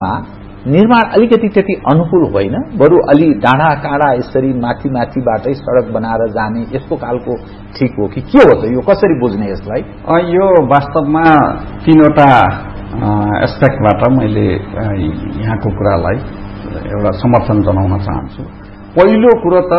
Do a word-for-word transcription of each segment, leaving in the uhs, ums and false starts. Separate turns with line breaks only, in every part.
निर्माण अलिकति त्यति अनुकूल होइन, बरु अलि डाँडा काँडा यसरी माथि माथिबाटै सड़क बनाएर जाने यस्तो खालको ठीक हो कि के हो त? यो कसरी बुझ्ने यसलाई?
यो वास्तवमा तीनवटा एस्पेक्टबाट मैले यहाँको कुरालाई एउटा समर्थन जनाउन चाहन्छु। पहिलो कुरो त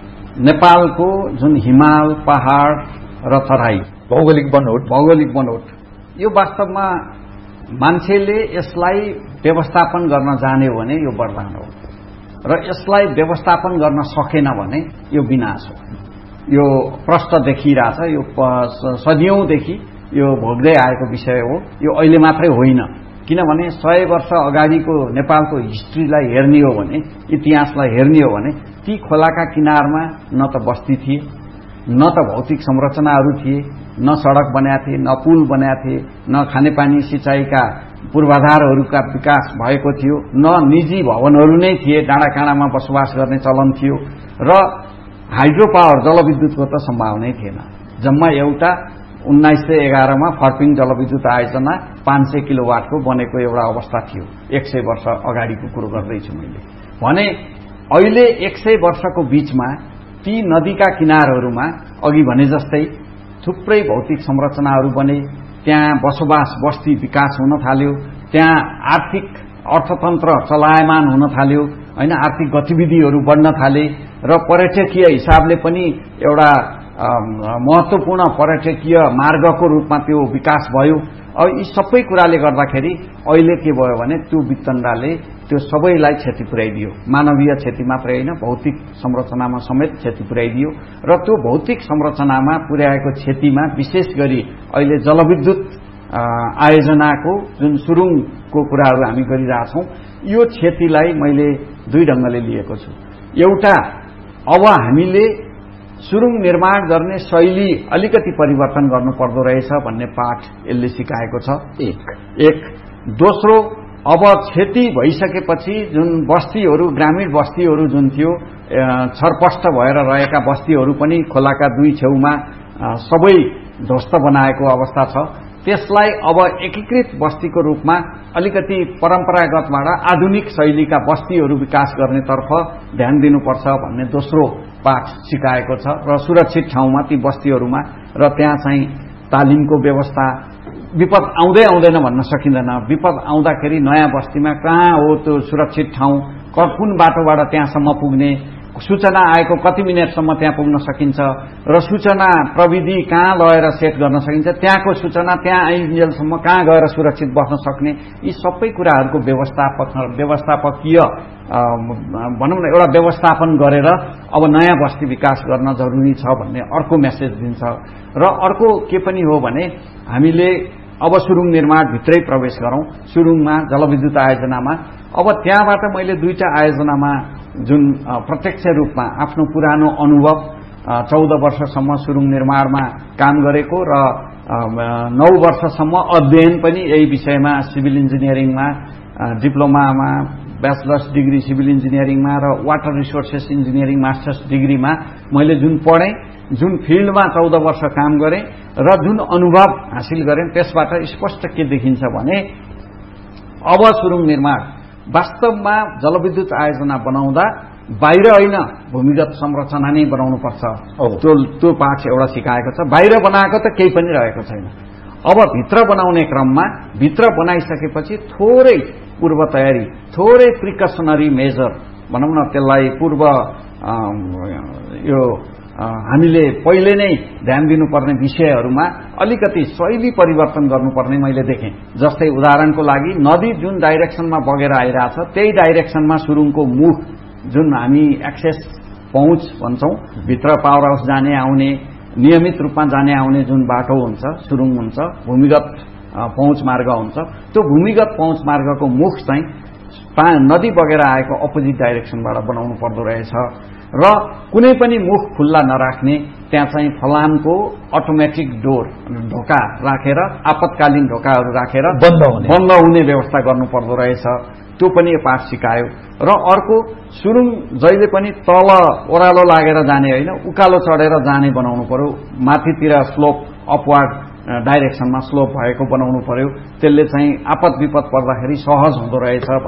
नेपालको जुन हिमाल, पहाड़ र तराई
भौगोलिक बनोट
भौगोलिक बनोट यो वास्तवमा मान्छेले यसलाई व्यवस्थापन गर्न जाने भने यो वरदान हो र यसलाई व्यवस्थापन गर्न सकेन भने यो विनाश हो। यो प्रष्ट देखिरहेछ, यो सदियौंदेखि यो भोग्दै आएको विषय हो। यो अहिले मात्रै होइन, किनभने सय वर्ष अगाडिको नेपालको हिस्ट्रीलाई हेर्ने हो भने, इतिहासलाई हेर्ने हो भने ती खोलाका किनारमा न त बस्ती थिए, न त भौतिक संरचनाहरू थिए, न सड़क बनाएका थिए, न पुल बनाएका थिए, न खानेपानी सिंचाईका पूर्वाधारहरूका विकास भएको थियो, न निजी भवनहरू नै थिए, डाँडाकाँडामा बसोबास गर्ने चलन थियो र हाइड्रो पावर जलविद्युतको त सम्भावनै थिएन। जम्मा एउटा उन्नाइस सय एघारमा फर्पिङ जलविद्युत आयोजना पाँच सय किलोवाटको बनेको एउटा अवस्था थियो। एक सय वर्ष अगाडिको कुरो गर्दैछु मैले भने। अहिले एक सय वर्षको बीचमा ती नदीका किनारहरूमा अघि भने जस्तै थुप्रै भौतिक संरचनाहरू बने, त्यहाँ बसोबास बस्ती विकास हुन थाल्यो, त्यहाँ आर्थिक अर्थतन्त्र चलायमान हुन थाल्यो हैन, आर्थिक गतिविधिहरू बढ्न थाले र पर्यटकीय हिसाबले पनि एउटा महत्वपूर्ण पर्यटकीय मार्गको रूपमा त्यो विकास भयो। अब यी सबै कुराले गर्दाखेरि अहिले के भयो भने त्यो वितण्डाले त्यो सबैलाई क्षति पुर्याइदियो। मानवीय क्षति मात्रै होइन, भौतिक संरचनामा समेत क्षति पुर्याइदियो र त्यो भौतिक संरचनामा पुर्याएको क्षतिमा विशेष गरी अहिले जलविद्युत आयोजनाको जुन सुरुङको कुराहरू हामी गरिरहेछौं, यो क्षतिलाई मैले दुई ढंगले लिएको छु। एउटा, अब हामीले सुरुङ निर्माण गर्ने शैली अलिकति परिवर्तन गर्नु पर्दो रहेछ भन्ने पाठ यसले सिकाएको छ। एक एक दोस्रो, अब क्षति भइसकेपछि जुन बस्तीहरू, ग्रामीण बस्तीहरू जुन थियो, छरपष्ट भएर रहेका बस्तीहरू पनि खोलाका दुई छेउमा सबै ध्वस्त बनाएको अवस्था छ। त्यसलाई अब एकीकृत बस्तीको रूपमा अलिकति परम्परागतबाट आधुनिक शैलीका बस्तीहरू विकास गर्नेतर्फ ध्यान दिनुपर्छ भन्ने दोस्रो पाठ सिकाएको छ र सुरक्षित ठाउँमा ती बस्तीहरूमा र त्यहाँ चाहिँ तालिमको व्यवस्था, विपद आउँदै आउँदैन भन्न सकिँदैन। विपद आउँदाखेरि नयाँ बस्तीमा कहाँ हो त्यो सुरक्षित ठाउँ, कुन बाटोबाट त्यहाँसम्म पुग्ने, सूचना आएको कति मिनटसम्म त्यहाँ पुग्न सकिन्छ र सूचना प्रविधि कहाँ लगेर सेट गर्न सकिन्छ, त्यहाँको सूचना त्यहाँ आइन्जेलसम्म कहाँ गएर सुरक्षित बस्न सक्ने, यी सबै कुराहरूको व्यवस्थापक व्यवस्थापकीय भनौँ न एउटा व्यवस्थापन गरेर अब नयाँ बस्ती विकास गर्न जरुरी छ भन्ने अर्को मेसेज दिन्छ। र अर्को के पनि हो भने हामीले अब सुरुङ निर्माण भित्रै प्रवेश गरौं, सुरुङमा जलविद्युत आयोजनामा। अब त्यहाँबाट मैले दुईटा आयोजनामा जुन प्रत्यक्ष रूपमा आफ्नो पुरानो अनुभव चौध वर्षसम्म सुरुङ निर्माणमा काम गरेको र नौ वर्षसम्म अध्ययन पनि यही विषयमा सिभिल इन्जिनियरिङमा, डिप्लोमामा, ब्याचलर्स डिग्री सिभिल इन्जिनियरिङमा र वाटर रिसोर्सेस इन्जिनियरिङ मास्टर्स डिग्रीमा मैले जुन पढेँ, जुन फिल्डमा चौध वर्ष काम गरेँ र जुन अनुभव हासिल गरेँ, त्यसबाट स्पष्ट के देखिन्छ भने अब सुरुङ निर्माण वास्तवमा जलविद्युत आयोजना बनाउँदा बाहिर होइन, भूमिगत संरचना नै बनाउनु पर्छ। त्यो त्यो पाठ एउटा सिकाएको छ। बाहिर बनाएको त केही पनि रहेको छैन। अब भित्र बनाउने क्रममा भित्र बनाइसकेपछि थोरै पूर्व तयारी, थोरै प्रिकसनरी मेजर भनौँ न, त्यसलाई पूर्व यो हामीले पहिले नै ध्यान दिनुपर्ने विषयहरूमा अलिकति शैली परिवर्तन गर्नुपर्ने मैले देखेँ। जस्तै उदाहरणको लागि नदी जुन डाइरेक्सनमा बगेर आइरहेछ त्यही डाइरेक्सनमा सुरुङको मुख जुन हामी एक्सेस पहुँच भन्छौं, भित्र पावर हाउस जाने आउने नियमित रूपमा जाने आउने जुन बाटो हुन्छ, सुरुङ हुन्छ, भूमिगत पहुँच मार्ग हुन्छ, त्यो भूमिगत पहुँच मार्गको मुख चाहिँ नदी बगेर आएको अपोजिट डाइरेक्सनबाट बनाउनु पर्दो रहेछ र कुनै पनि मुख खुल्ला नराख्ने, त्यहाँ चाहिँ फलामको अटोमेटिक डोर ढोका राखेर, आपतकालीन ढोकाहरू राखेर
बन्द हुने
बन्द हुने व्यवस्था गर्नु पर्दो रहेछ। त्यो पनि पाठ सिकायो। र अर्को, सुरुङ जहिले पनि तल ओह्रालो लागेर जाने होइन, उकालो चढेर जाने बनाउनु पर्यो। माथितिर स्लोप अपवार्ड डाइरेक्सनमा स्लोप भएको बनाउनु पर्यो। त्यसले चाहिँ आपत विपद पर्दाखेरि सहज हुँदो रहेछ।